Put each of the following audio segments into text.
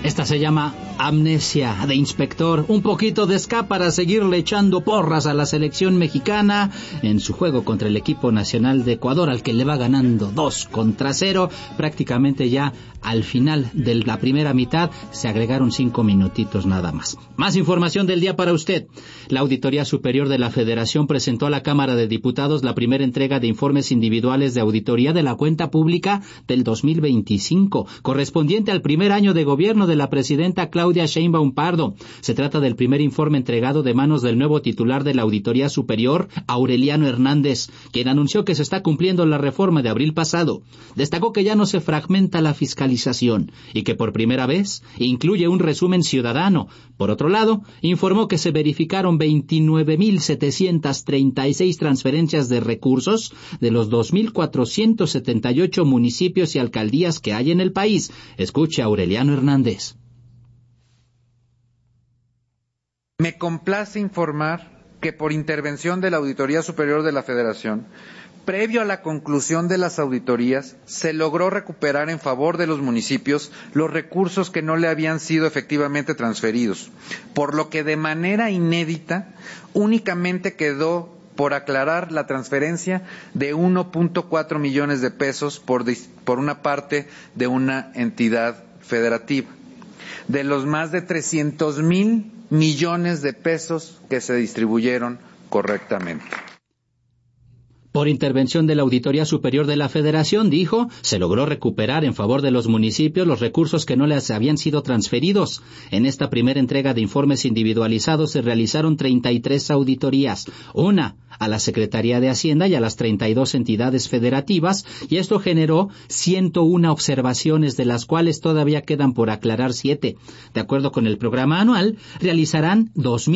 Esta se llama Amnesia de Inspector, un poquito de ska para seguirle echando porras a la selección mexicana en su juego contra el equipo nacional de Ecuador, al que le va ganando 2-0, prácticamente ya al final de la primera mitad. Se agregaron 5 minutitos nada más. Más información del día para usted. La Auditoría Superior de la Federación presentó a la Cámara de Diputados la primera entrega de informes individuales de auditoría de la cuenta pública del 2025, correspondiente al primer año de gobierno de la presidenta Claudia Sheinbaum Pardo. Se trata del primer informe entregado de manos del nuevo titular de la Auditoría Superior, Aureliano Hernández, quien anunció que se está cumpliendo la reforma de abril pasado. Destacó que ya no se fragmenta la fiscalización y que por primera vez incluye un resumen ciudadano. Por otro lado, informó que se verificaron 29.736 transferencias de recursos de los 2.478 municipios y alcaldías que hay en el país. Escuche a Aureliano Hernández. Me complace informar que por intervención de la Auditoría Superior de la Federación, previo a la conclusión de las auditorías, se logró recuperar en favor de los municipios los recursos que no le habían sido efectivamente transferidos, por lo que de manera inédita únicamente quedó por aclarar la transferencia de 1.4 millones de pesos por una parte de una entidad federativa, de los más de 300,000 millones de pesos que se distribuyeron correctamente. Por intervención de la Auditoría Superior de la Federación, dijo, se logró recuperar en favor de los municipios los recursos que no les habían sido transferidos. En esta primera entrega de informes individualizados se realizaron 33 auditorías, una a la Secretaría de Hacienda y a las 32 entidades federativas, y esto generó 101 observaciones, de las cuales todavía quedan por aclarar 7. De acuerdo con el programa anual, realizarán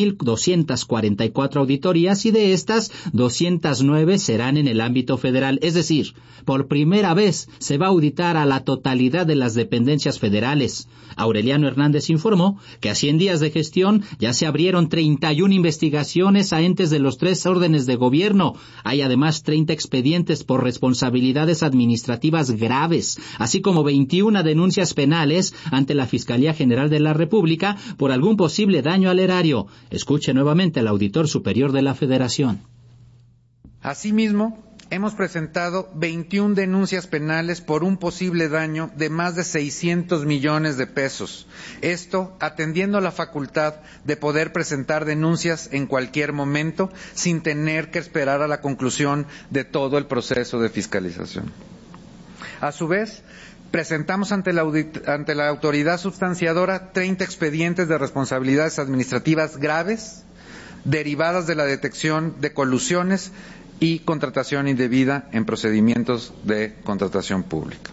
2.244 auditorías y de estas 209 serán en el ámbito federal, es decir, por primera vez se va a auditar a la totalidad de las dependencias federales. Aureliano Hernández informó que a 100 días de gestión ya se abrieron 31 investigaciones a entes de los 3 órdenes de gobierno. Hay además 30 expedientes por responsabilidades administrativas graves, así como 21 denuncias penales ante la Fiscalía General de la República por algún posible daño al erario. Escuche nuevamente al Auditor Superior de la Federación. Asimismo, hemos presentado 21 denuncias penales por un posible daño de más de 600 millones de pesos. Esto atendiendo a la facultad de poder presentar denuncias en cualquier momento sin tener que esperar a la conclusión de todo el proceso de fiscalización. A su vez, presentamos ante la autoridad sustanciadora 30 expedientes de responsabilidades administrativas graves derivadas de la detección de colusiones y contratación indebida en procedimientos de contratación pública.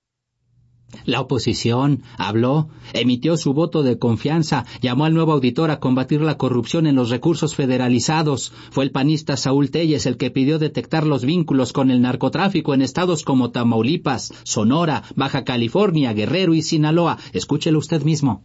La oposición habló, emitió su voto de confianza, llamó al nuevo auditor a combatir la corrupción en los recursos federalizados. Fue el panista Saúl Telles el que pidió detectar los vínculos con el narcotráfico en estados como Tamaulipas, Sonora, Baja California, Guerrero y Sinaloa. Escúchelo usted mismo.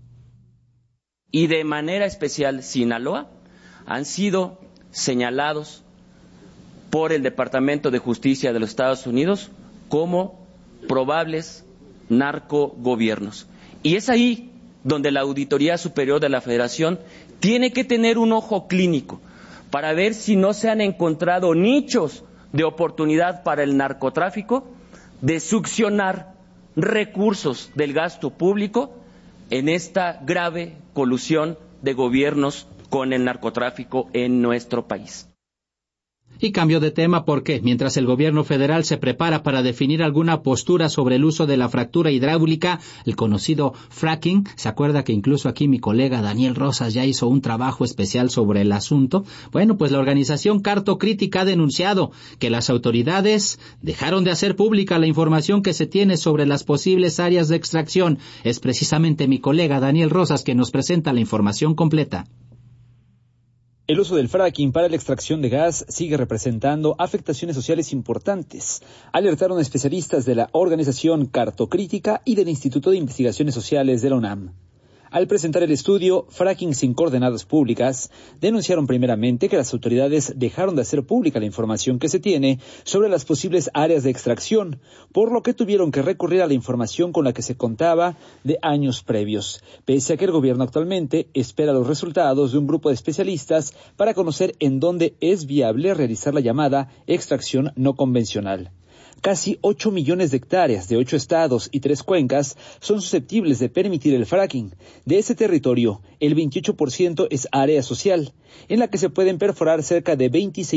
Y de manera especial Sinaloa han sido señalados por el Departamento de Justicia de los Estados Unidos como probables narcogobiernos. Y es ahí donde la Auditoría Superior de la Federación tiene que tener un ojo clínico para ver si no se han encontrado nichos de oportunidad para el narcotráfico de succionar recursos del gasto público en esta grave colusión de gobiernos con el narcotráfico en nuestro país. Y cambio de tema porque, mientras el gobierno federal se prepara para definir alguna postura sobre el uso de la fractura hidráulica, el conocido fracking, se acuerda que incluso aquí mi colega Daniel Rosas ya hizo un trabajo especial sobre el asunto. Bueno, pues la organización Cartocrítica ha denunciado que las autoridades dejaron de hacer pública la información que se tiene sobre las posibles áreas de extracción. Es precisamente mi colega Daniel Rosas quien nos presenta la información completa. El uso del fracking para la extracción de gas sigue representando afectaciones sociales importantes, alertaron especialistas de la organización Cartocrítica y del Instituto de Investigaciones Sociales de la UNAM. Al presentar el estudio Fracking sin coordenadas públicas, denunciaron primeramente que las autoridades dejaron de hacer pública la información que se tiene sobre las posibles áreas de extracción, por lo que tuvieron que recurrir a la información con la que se contaba de años previos, pese a que el gobierno actualmente espera los resultados de un grupo de especialistas para conocer en dónde es viable realizar la llamada extracción no convencional. Casi 8 millones de hectáreas de 8 estados y 3 cuencas son susceptibles de permitir el fracking. De ese territorio, el 28% es área social, en la que se pueden perforar cerca de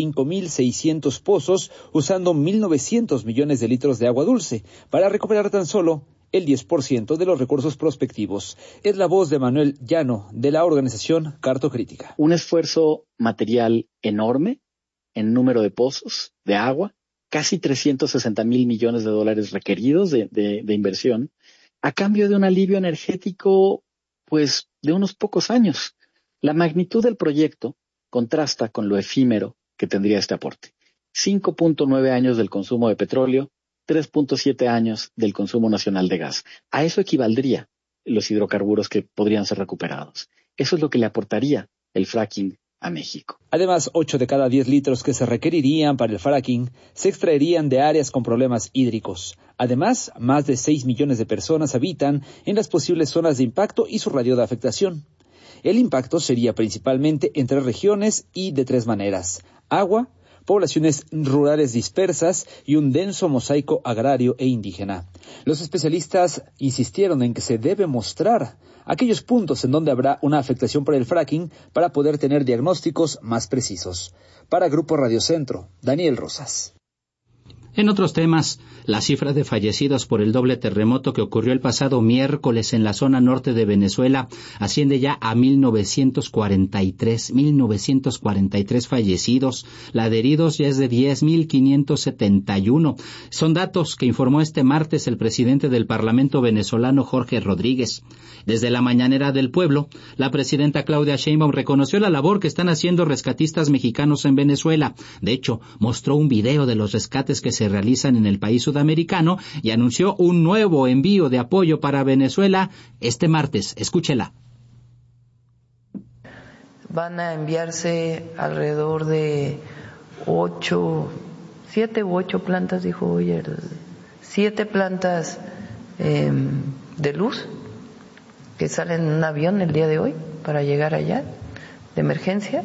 25.600 pozos usando 1.900 millones de litros de agua dulce para recuperar tan solo el 10% de los recursos prospectivos. Es la voz de Manuel Llano, de la organización Cartocrítica. Un esfuerzo material enorme en número de pozos de agua, casi 360,000 millones de dólares requeridos de inversión, a cambio de un alivio energético, pues, de unos pocos años. La magnitud del proyecto contrasta con lo efímero que tendría este aporte. 5.9 años del consumo de petróleo, 3.7 años del consumo nacional de gas. A eso equivaldría los hidrocarburos que podrían ser recuperados. Eso es lo que le aportaría el fracking a México. Además, 8 de cada 10 litros que se requerirían para el fracking se extraerían de áreas con problemas hídricos. Además, más de 6 millones de personas habitan en las posibles zonas de impacto y su radio de afectación. El impacto sería principalmente en 3 regiones y de 3 maneras: agua, poblaciones rurales dispersas y un denso mosaico agrario e indígena. Los especialistas insistieron en que se debe mostrar aquellos puntos en donde habrá una afectación por el fracking para poder tener diagnósticos más precisos. Para Grupo Radio Centro, Daniel Rosas. En otros temas, la cifra de fallecidos por el doble terremoto que ocurrió el pasado miércoles en la zona norte de Venezuela asciende ya a 1943 fallecidos. La de heridos ya es de 10.571. Son datos que informó este martes el presidente del Parlamento venezolano, Jorge Rodríguez. Desde la mañanera del pueblo, la presidenta Claudia Sheinbaum reconoció la labor que están haciendo rescatistas mexicanos en Venezuela. De hecho, mostró un video de los rescates que se realizan en el país sudamericano y anunció un nuevo envío de apoyo para Venezuela este martes. Escúchela. Van a enviarse alrededor de 7 u 8 plantas, dijo hoy, 7 plantas de luz que salen en un avión el día de hoy para llegar allá de emergencia,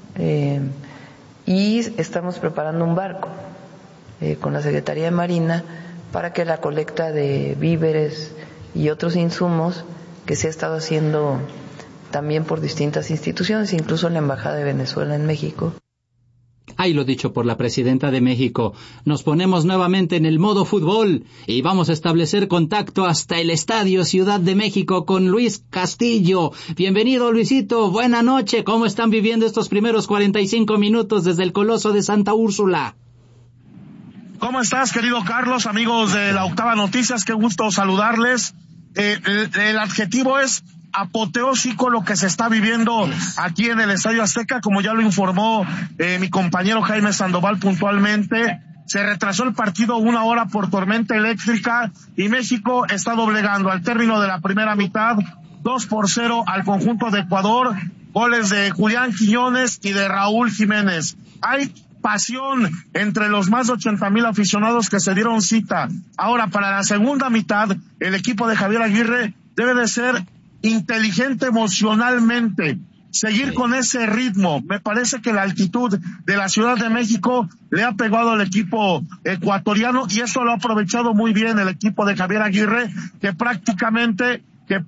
y estamos preparando un barco con la Secretaría de Marina para que la colecta de víveres y otros insumos que se ha estado haciendo también por distintas instituciones, incluso la Embajada de Venezuela en México. Ahí lo dicho por la presidenta de México. Nos ponemos nuevamente en el modo fútbol y vamos a establecer contacto hasta el Estadio Ciudad de México con Luis Castillo. Bienvenido, Luisito. Buena noche. ¿Cómo están viviendo estos primeros 45 minutos desde el Coloso de Santa Úrsula? ¿Cómo estás, querido Carlos? Amigos de la Octava Noticias, qué gusto saludarles. El adjetivo es apoteósico lo que se está viviendo aquí en el Estadio Azteca, como ya lo informó mi compañero Jaime Sandoval puntualmente. Se retrasó el partido 1 hora por tormenta eléctrica y México está doblegando al término de la primera mitad 2-0 al conjunto de Ecuador, goles de Julián Quiñones y de Raúl Jiménez. Hay pasión entre los más de 80,000 aficionados que se dieron cita. Ahora, para la segunda mitad, el equipo de Javier Aguirre debe de ser inteligente emocionalmente, seguir con ese ritmo. Me parece que la altitud de la Ciudad de México le ha pegado al equipo ecuatoriano y eso lo ha aprovechado muy bien el equipo de Javier Aguirre, que prácticamente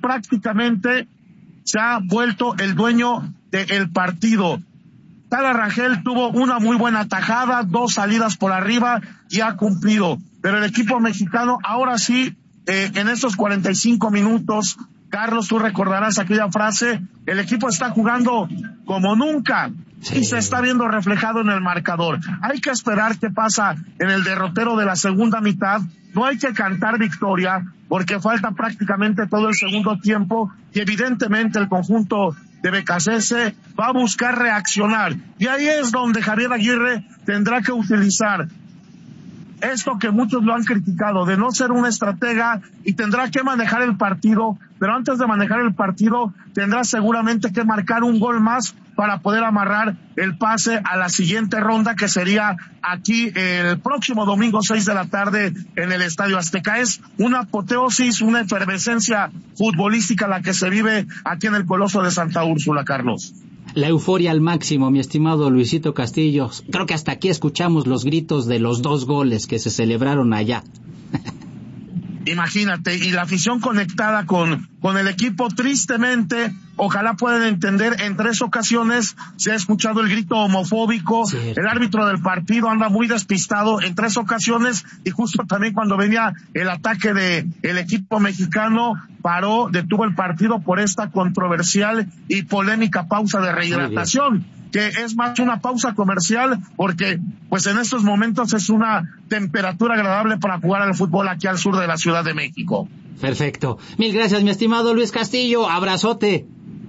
se ha vuelto el dueño del partido. Tala Rangel tuvo una muy buena tajada, 2 salidas por arriba y ha cumplido. Pero el equipo mexicano, ahora sí, en estos 45 minutos, Carlos, tú recordarás aquella frase, el equipo está jugando como nunca y se está viendo reflejado en el marcador. Hay que esperar qué pasa en el derrotero de la segunda mitad. No hay que cantar victoria porque falta prácticamente todo el segundo tiempo y evidentemente el conjunto de Becasese va a buscar reaccionar. Y ahí es donde Javier Aguirre tendrá que utilizar esto que muchos lo han criticado, de no ser un estratega y tendrá que manejar el partido, pero antes de manejar el partido tendrá seguramente que marcar un gol más para poder amarrar el pase a la siguiente ronda, que sería aquí el próximo domingo 6 de la tarde en el Estadio Azteca. Es una apoteosis, una efervescencia futbolística la que se vive aquí en el Coloso de Santa Úrsula, Carlos. La euforia al máximo, mi estimado Luisito Castillo. Creo que hasta aquí escuchamos los gritos de los 2 goles que se celebraron allá. Imagínate, y la afición conectada con el equipo, tristemente, ojalá puedan entender, en 3 ocasiones se ha escuchado el grito homofóbico, cierto. El árbitro del partido anda muy despistado en 3 ocasiones, y justo también cuando venía el ataque de el equipo mexicano, detuvo el partido por esta controversial y polémica pausa de rehidratación, que es más una pausa comercial, porque pues en estos momentos es una temperatura agradable para jugar al fútbol aquí al sur de la Ciudad de México. Perfecto. Mil gracias, mi estimado Luis Castillo. Abrazote.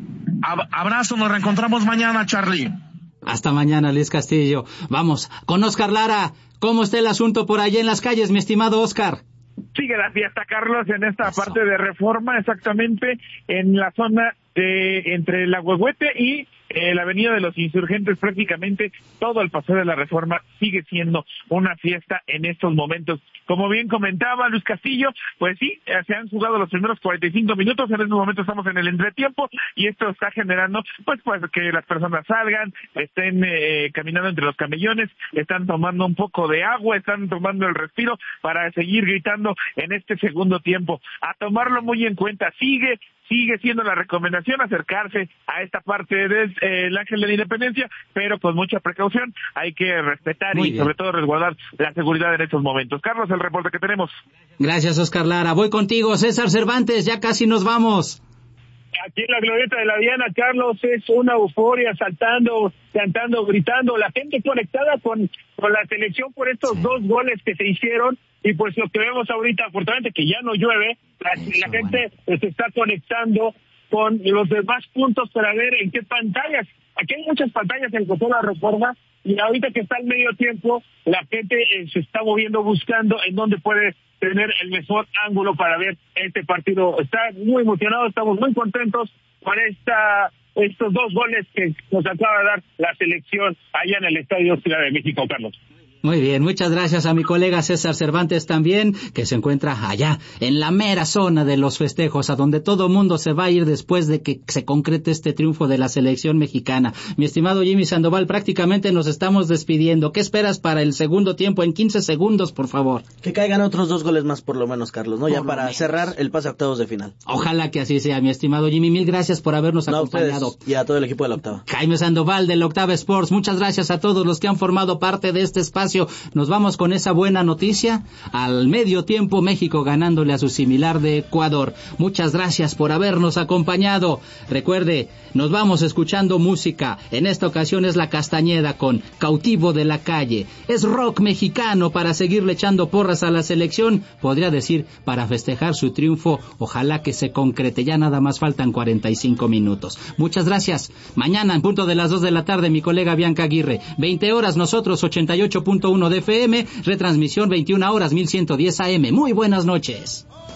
Abrazo, nos reencontramos mañana, Charlie. Hasta mañana, Luis Castillo. Vamos, con Oscar Lara. ¿Cómo está el asunto por allá en las calles, mi estimado Oscar? Sigue la fiesta, Carlos, en esta parte de Reforma, exactamente en la zona entre la Huehuete y la Avenida de los Insurgentes. Prácticamente todo el paseo de la Reforma sigue siendo una fiesta en estos momentos. Como bien comentaba Luis Castillo, pues sí, se han jugado los primeros 45 minutos, en estos momentos estamos en el entretiempo, y esto está generando pues que las personas salgan, estén caminando entre los camellones, están tomando un poco de agua, están tomando el respiro para seguir gritando en este segundo tiempo. A tomarlo muy en cuenta, sigue siendo la recomendación acercarse a esta parte del Ángel de la Independencia, pero con mucha precaución, hay que respetar y sobre todo resguardar la seguridad en estos momentos. Carlos, el reporte que tenemos. Gracias, Oscar Lara. Voy contigo, César Cervantes, ya casi nos vamos. Aquí en la glorieta de la Diana, Carlos, es una euforia, saltando, cantando, gritando, la gente conectada con la selección por estos 2 goles que se hicieron, y pues lo que vemos ahorita, afortunadamente que ya no llueve, la gente se está conectando con los demás puntos para ver en qué pantallas. Aquí hay muchas pantallas en la Reforma, y ahorita que está el medio tiempo, la gente se está moviendo buscando en dónde puede tener el mejor ángulo para ver este partido. Está muy emocionado, estamos muy contentos con estos 2 goles que nos acaba de dar la selección allá en el Estadio Ciudad de México, Carlos. Muy bien, muchas gracias a mi colega César Cervantes también, que se encuentra allá, en la mera zona de los festejos, a donde todo mundo se va a ir después de que se concrete este triunfo de la selección mexicana. Mi estimado Jimmy Sandoval, prácticamente nos estamos despidiendo. ¿Qué esperas para el segundo tiempo? En 15 segundos, por favor. Que caigan otros 2 goles más por lo menos, Carlos, ¿no? Ya para cerrar el pase a octavos de final. Ojalá que así sea, mi estimado Jimmy. Mil gracias por habernos acompañado. Ustedes y a todo el equipo de la Octava. Jaime Sandoval de la Octava Sports, muchas gracias a todos los que han formado parte de este espacio. Nos vamos con esa buena noticia. Al medio tiempo, México ganándole a su similar de Ecuador. Muchas gracias por habernos acompañado. Recuerde, nos vamos escuchando música. En esta ocasión es La Castañeda con Cautivo de la Calle. Es rock mexicano para seguirle echando porras a la selección. Podría decir, para festejar su triunfo. Ojalá que se concrete. Ya nada más faltan 45 minutos. Muchas gracias. Mañana, en punto de las 2 de la tarde, mi colega Bianca Aguirre. 20 horas, nosotros 88.1 de FM, retransmisión 21 horas 1110 AM. Muy buenas noches.